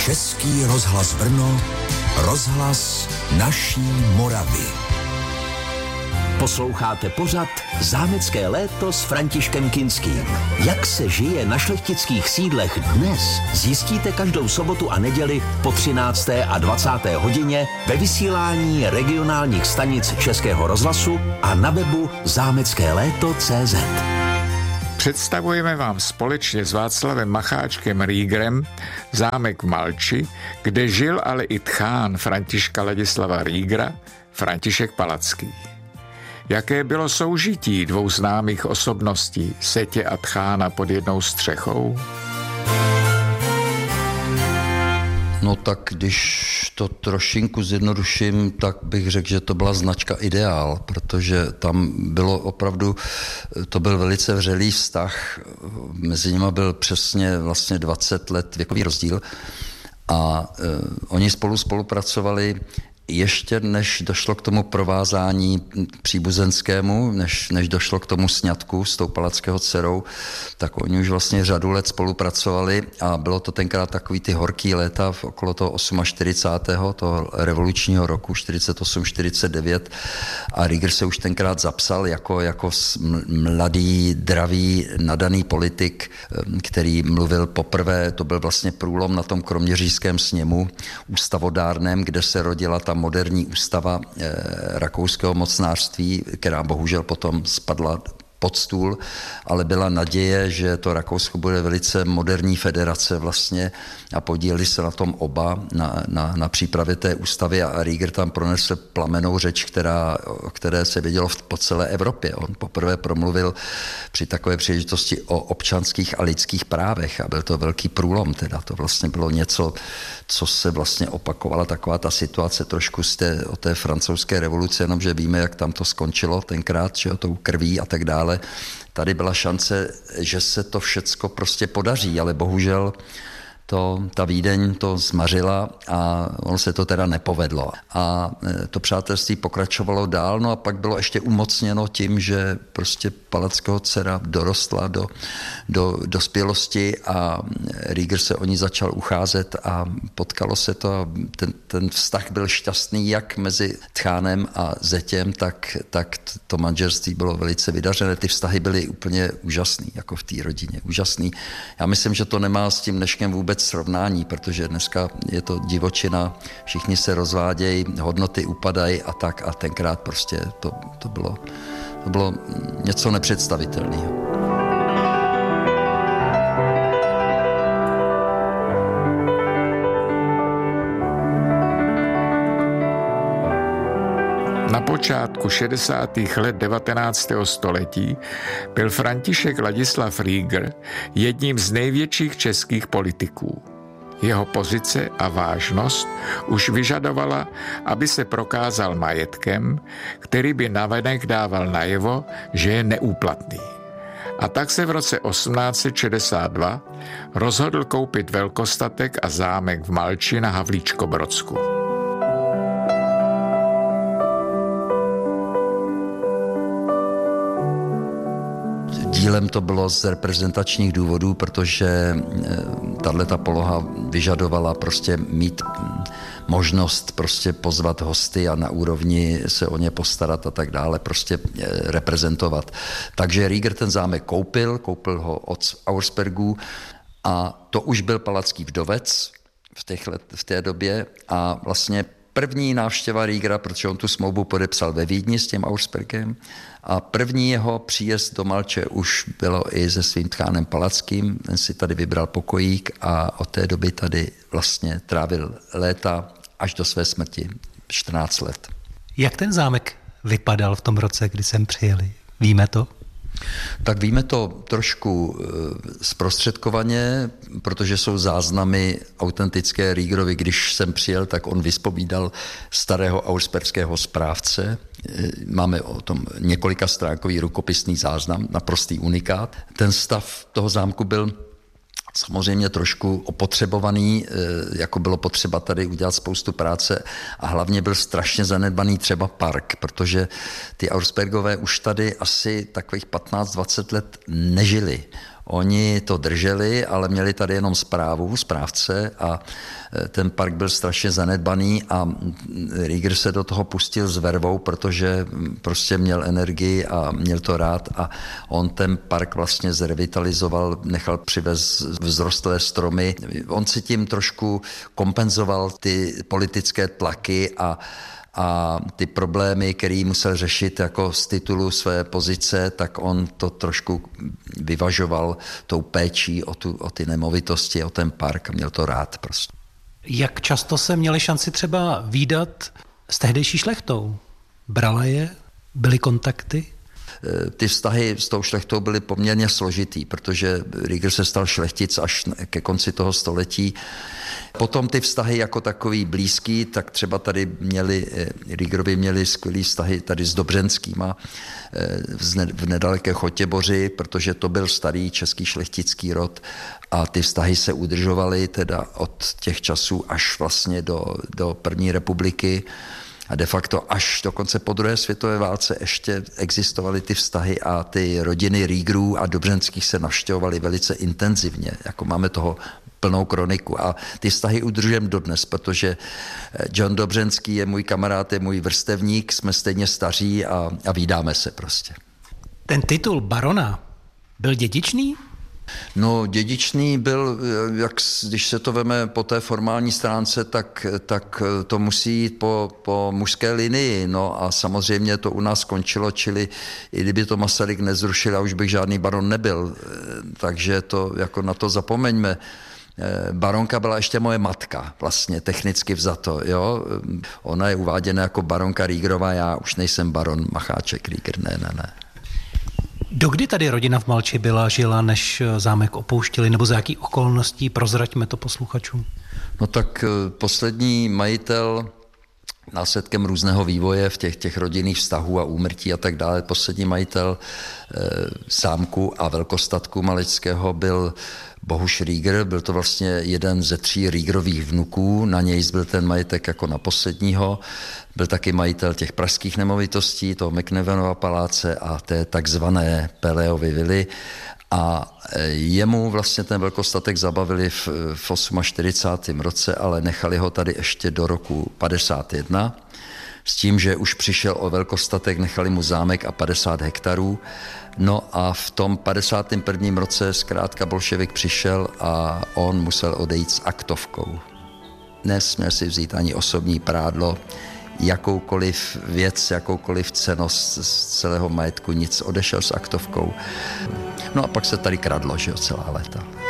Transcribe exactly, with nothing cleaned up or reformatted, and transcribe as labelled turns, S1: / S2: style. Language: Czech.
S1: Český rozhlas Brno, rozhlas naší Moravy.
S2: Posloucháte pořad Zámecké léto s Františkem Kinským. Jak se žije na šlechtických sídlech dnes, zjistíte každou sobotu a neděli po třinácté a dvacáté hodině ve vysílání regionálních stanic Českého rozhlasu a na webu zámecké léto tečka cé zet.
S3: Představujeme vám společně s Václavem Macháčkem Riegerem zámek v Malči, kde žil ale i tchán Františka Ladislava Riegera, František Palacký. Jaké bylo soužití dvou známých osobností, Setě a tchána pod jednou střechou?
S4: No tak když to trošinku zjednoduším, tak bych řekl, že to byla značka Ideál, protože tam bylo opravdu, to byl velice vřelý vztah, mezi nimi byl přesně vlastně dvacet let věkový rozdíl a e, oni spolu spolupracovali ještě než došlo k tomu provázání příbuzenskému, než, než došlo k tomu sňatku s tou Palackého dcerou, tak oni už vlastně řadu let spolupracovali a bylo to tenkrát takový ty horký léta v okolo toho čtyřicátého osmého toho revolučního roku čtyřicet osm čtyřicet devět a Rieger se už tenkrát zapsal jako, jako mladý, dravý, nadaný politik, který mluvil poprvé, to byl vlastně průlom na tom kroměřížském sněmu ústavodárném, kde se rodila ta moderní ústava e, rakouského mocnářství, která bohužel potom spadla pod stůl, ale byla naděje, že to Rakousko bude velice moderní federace vlastně a podíleli se na tom oba, na, na, na přípravě té ústavy a Rieger tam pronesl plamenou řeč, která, o které se vědělo v, po celé Evropě. On poprvé promluvil při takové příležitosti o občanských a lidských právech a byl to velký průlom, teda to vlastně bylo něco, co se vlastně opakovala taková ta situace trošku z té, o té francouzské revoluce, jenomže víme, jak tam to skončilo tenkrát, že o tou krví a tak dále. Tady byla šance, že se to všecko prostě podaří, ale bohužel to, ta Vídeň to zmařila a ono se to teda nepovedlo. A to přátelství pokračovalo dál, no a pak bylo ještě umocněno tím, že prostě Palackého dcera dorostla do, do dospělosti a Rieger se o ní začal ucházet a potkalo se to a ten, ten vztah byl šťastný jak mezi tchánem a zetěm, tak, tak to manželství bylo velice vydařené. Ty vztahy byly úplně úžasný, jako v té rodině, úžasný. Já myslím, že to nemá s tím dneškem vůbec srovnání, protože dneska je to divočina, všichni se rozvádějí, hodnoty upadají a tak a tenkrát prostě to, to, bylo, to bylo něco nepředstavitelného.
S3: Na počátku šedesátých let devatenáctého století byl František Ladislav Rieger jedním z největších českých politiků. Jeho pozice a vážnost už vyžadovala, aby se prokázal majetkem, který by navenek dával najevo, že je neúplatný. A tak se v roce osmnáct set šedesát dva rozhodl koupit velkostatek a zámek v Malči na Havlíčkobrodsku.
S4: Dílem to bylo z reprezentačních důvodů, protože tato poloha vyžadovala prostě mít možnost prostě pozvat hosty a na úrovni se o ně postarat a tak dále, prostě reprezentovat. Takže Rieger ten zámek koupil, koupil ho od Auerspergů a to už byl palacký vdovec v, těch let, v té době a vlastně první návštěva Riegera, protože on tu smlouvu podepsal ve Vídni s tím Auerspergem a první jeho příjezd do Malče už bylo i se svým tchánem Palackým, ten si tady vybral pokojík a od té doby tady vlastně trávil léta až do své smrti, čtrnáct let.
S5: Jak ten zámek vypadal v tom roce, kdy sem přijeli? Víme to?
S4: Tak víme to trošku zprostředkovaně, protože jsou záznamy autentické Riegerovi. Když jsem přijel, tak on vyspovídal starého auersperského správce. Máme o tom několika stránkový rukopisný záznam, naprostý unikát. Ten stav toho zámku byl samozřejmě trošku opotřebovaný, jako bylo potřeba tady udělat spoustu práce a hlavně byl strašně zanedbaný třeba park, protože ty Auerspergové už tady asi takových patnáct dvacet let nežili. Oni to drželi, ale měli tady jenom správu, správce a ten park byl strašně zanedbaný a Rieger se do toho pustil s vervou, protože prostě měl energii a měl to rád a on ten park vlastně zrevitalizoval, nechal přivez vzrostlé stromy. On si tím trošku kompenzoval ty politické tlaky a a ty problémy, který musel řešit jako z titulu své pozice, tak on to trošku vyvažoval tou péčí o, tu, o ty nemovitosti, o ten park a měl to rád prostě.
S5: Jak často se měli šanci třeba vídat s tehdejší šlechtou? Brala je? Byly kontakty?
S4: Ty vztahy s tou šlechtou byly poměrně složitý, protože Rieger se stal šlechtic až ke konci toho století. Potom ty vztahy jako takový blízký, tak třeba tady měli, Riegerovi měli skvělý vztahy tady s Dobřenskýma v nedaleké Chotěboři, protože to byl starý český šlechtický rod a ty vztahy se udržovaly teda od těch časů až vlastně do, do první republiky. A de facto až dokonce po druhé světové válce ještě existovaly ty vztahy a ty rodiny Riegerů a Dobřenských se navštěvovaly velice intenzivně. Jako máme toho plnou kroniku a ty vztahy udržujeme dodnes, protože John Dobřenský je můj kamarád, je můj vrstevník, jsme stejně staří a, a vídáme se prostě.
S5: Ten titul barona byl dědičný?
S4: No, dědičný byl, jak, když se to veme po té formální stránce, tak, tak to musí jít po, po mužské linii. No a samozřejmě to u nás skončilo, čili i kdyby to Masaryk nezrušil, a už bych žádný baron nebyl. Takže to jako na to zapomeňme. Baronka byla ještě moje matka, vlastně technicky vzato, jo. Ona je uváděna jako baronka Riegerová, já už nejsem baron Macháček Rieger, ne, ne, ne.
S5: Dokdy tady rodina v Malči byla, žila, než zámek opouštěli, nebo za jaký okolností? Prozraďme to posluchačům.
S4: No tak poslední majitel následkem různého vývoje v těch, těch rodinných vztahů a úmrtí a tak dále, poslední majitel e, zámku a velkostatku malečského byl Bohuš Rieger, byl to vlastně jeden ze tří Riegerových vnuků, na něj byl ten majetek jako na posledního, byl taky majitel těch pražských nemovitostí, toho McNevanova paláce a té takzvané Peleovy vily a jemu vlastně ten velkostatek zabavili v, v čtyřicátém osmém roce, ale nechali ho tady ještě do roku padesát jedna, s tím, že už přišel o velkostatek, nechali mu zámek a padesát hektarů. No a v tom padesátém prvním roce zkrátka bolševik přišel a on musel odejít s aktovkou. Nesměl si vzít ani osobní prádlo, jakoukoliv věc, jakoukoliv cennost z celého majetku, nic, odešel s aktovkou. No a pak se tady kradlo, že jo, celá léta.